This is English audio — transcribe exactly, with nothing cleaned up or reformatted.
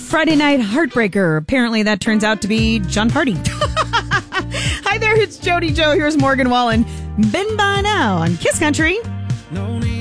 Friday night heartbreaker. Apparently that turns out to be John Party. Hi there, it's Jody Joe. Here's Morgan Wallen. Been by now on Kiss Country.